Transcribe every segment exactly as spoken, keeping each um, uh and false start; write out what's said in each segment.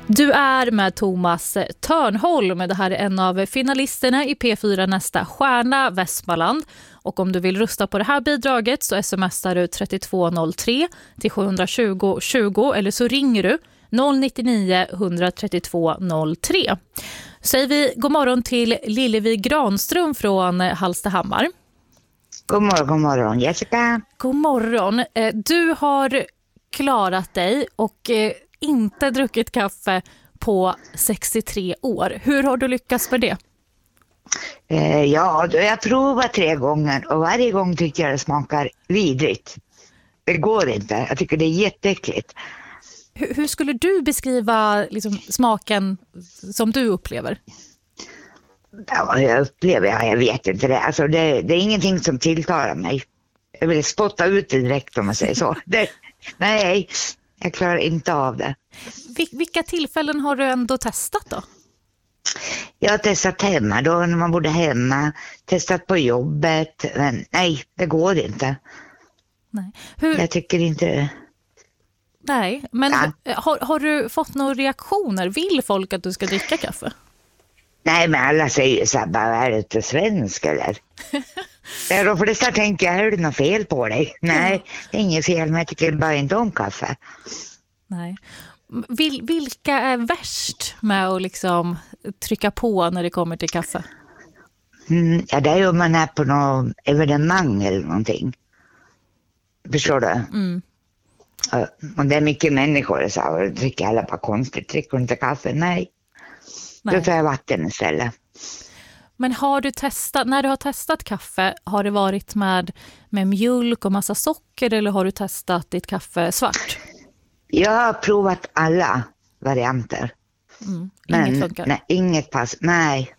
Du är med Thomas Törnholm. Det här är en av finalisterna i P fyra Nästa stjärna Västmanland. Och om du vill rösta på det här bidraget så smsar du tre två noll tre till sju två noll tjugo eller så ringer du noll nio nio ett tre två noll tre. Säger vi god morgon till Lillevi Granström från Hallstahammar. God morgon, god morgon Jessica. God morgon. Du har klarat dig och inte druckit kaffe på sextiotre år. Hur har du lyckats med det? Eh, ja, jag har provat tre gånger och varje gång tycker jag det smakar vidrigt. Det går inte. Jag tycker det är jätteäckligt. Hur, hur skulle du beskriva liksom, smaken som du upplever? Ja, jag upplever, ja, jag vet inte det. Alltså det, det är ingenting som tilltalar mig. Jag vill spotta ut det direkt om man säger så. Det, nej, jag klarar inte av det. Vil- vilka tillfällen har du ändå testat då? Jag har testat hemma då när man bodde hemma. Testat på jobbet. Men nej, det går inte. Nej. Hur... Jag tycker inte... Nej, men Ja. har, har du fått några reaktioner? Vill folk att du ska dricka kaffe? Nej, men alla säger så här, bara, är du inte svensk eller? Ja, då för det så tänker jag, är det något fel på dig? Nej, det är inget fel, men jag tycker bara inte om kaffe. Nej. Vil, vilka är värst med att liksom trycka på när det kommer till kaffe? Mm, ja, det är ju om man är på någon evenemang eller någonting. Förstår du? Mm. Ja, och det är mycket människor så här, och dricker alla bara konstigt. Dricker inte kaffe? Nej. Nej. Då tar jag vatten istället. Men har du testat, när du har testat kaffe, har det varit med, med mjölk och massa socker eller har du testat ditt kaffe svart? Jag har provat alla varianter. Mm. Men Inget funkar? Nej, inget pass. Nej.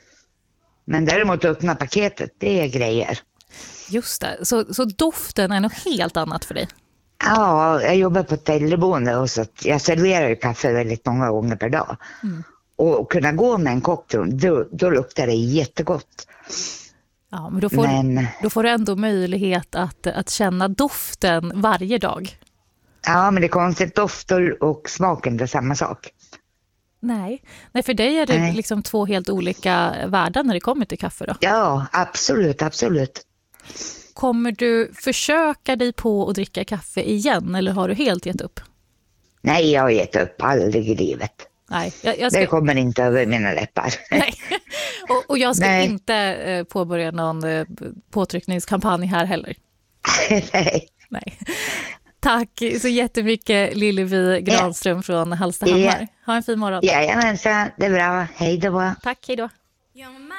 Men däremot öppna paketet, det är grejer. Just det, så, så doften är något helt annat för dig? Ja, jag jobbar på ett äldreboende och så att jag serverar ju kaffe väldigt många gånger per dag. Mm. Och kunna gå med en kopp, då, då luktar det jättegott. Ja, men då får, Men, då får du ändå möjlighet att, att känna doften varje dag. ja, men det är konstigt, doft och smaken, det är samma sak. Nej, Nej för dig är det Nej. liksom två helt olika världar när det kommer till kaffe då. Ja, absolut, absolut. Kommer du försöka dig på att dricka kaffe igen eller har du helt gett upp? Nej, jag har gett upp, aldrig i livet. Nej, jag, jag ska... Det kommer inte över mina läppar. Nej. Och, och jag ska Nej. inte eh, påbörja någon eh, påtryckningskampanj här heller. Nej. Nej. Tack så jättemycket Lillevi Granström från Hallstahammar. Ha en fin morgon. Jajamensan, det är bra. Hej då. Tack, hej då.